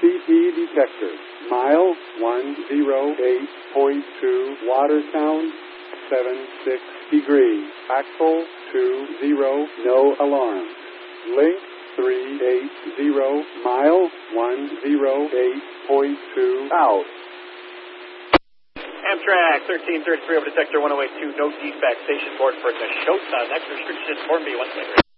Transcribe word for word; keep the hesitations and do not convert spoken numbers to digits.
C P detector. Mile one oh eight point two. Water sound seven six degrees. Axle two zero. No alarm. Link three eight zero. Mile one oh eight point two. Out. Amtrak thirteen thirty-three over detector one oh eight point two. No defect. Station board for the Shota. Next restriction, Hornby one twenty-three.